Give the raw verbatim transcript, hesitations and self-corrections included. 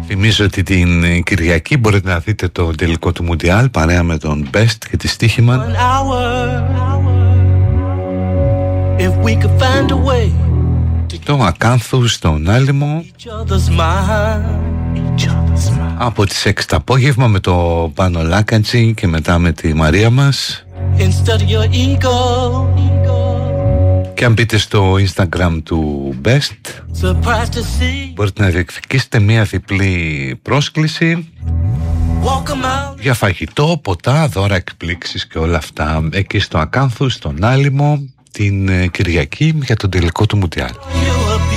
Θυμίζω ότι την Κυριακή μπορείτε να δείτε το τελικό του Μουντιάλ παρέα με τον Best και τη Στίχημαν. Το Ακάνθου στον Άλυμο από τις έξι το απόγευμα με το Πάνο Λάκαντζη και μετά με τη Μαρία μας. Και αν μπείτε στο Instagram του Best μπορείτε να διεκδικήσετε μια διπλή πρόσκληση για φαγητό, ποτά, δώρα, εκπλήξεις και όλα αυτά εκεί στο Ακάνθου, στον Άλυμο την Κυριακή για τον τελικό του Μουντιάλ.